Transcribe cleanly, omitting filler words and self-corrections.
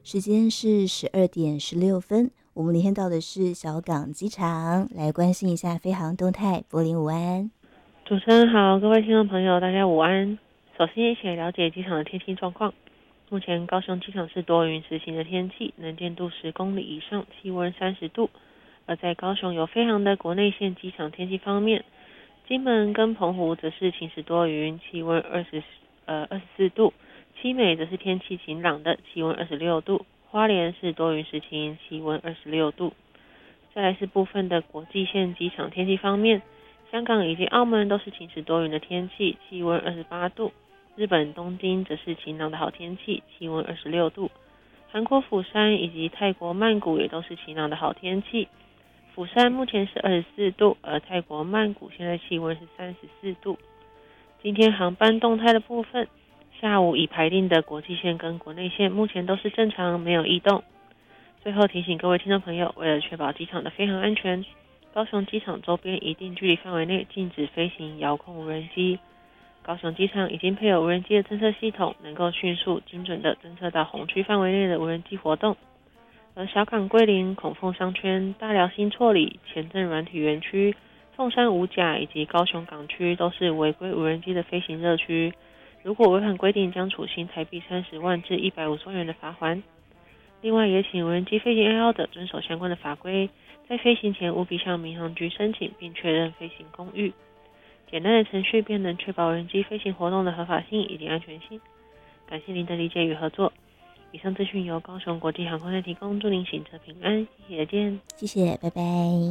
时间是12点16分，我们连线到的是小港机场，来关心一下飞航动态。柏林午安。 主持人好，各位听众朋友，大家午安。首先一起来了解机场的天气状况。目前高雄机场是多云时晴的天气，能见度10公里以上，气温30度。而在高雄有飞航的国内线机场天气方面，金门跟澎湖则是晴时多云，气温24度；七美则是天气晴朗的，气温26度；花莲是多云时晴，气温26度。再来是部分的国际线机场天气方面，香港以及澳门都是晴时多云的天气，气温28度；日本东京则是晴朗的好天气，气温26度；韩国釜山以及泰国曼谷也都是晴朗的好天气。釜山目前是24度，而泰国曼谷现在气温是34度。今天航班动态的部分，下午已排定的国际线跟国内线目前都是正常，没有异动。最后提醒各位听众朋友，为了确保机场的飞行安全，高雄机场周边一定距离范围内禁止飞行遥控无人机。高雄机场已经配有无人机的侦测系统，能够迅速精准地侦测到红区范围内的无人机活动。而小港桂林、孔凤商圈、大寮新厝里、前镇软体园区、凤山五甲以及高雄港区都是违规无人机的飞行热区，如果违反规定，将处新台币30万至150万元的罚锾。另外，也请无人机飞行爱好者遵守相关的法规，在飞行前务必向民航局申请并确认飞行公寓。简单的程序便能确保无人机飞行活动的合法性以及安全性。感谢您的理解与合作。以上资讯由高雄国际航空站提供，祝您行车平安，谢谢，再见。 谢谢，拜拜。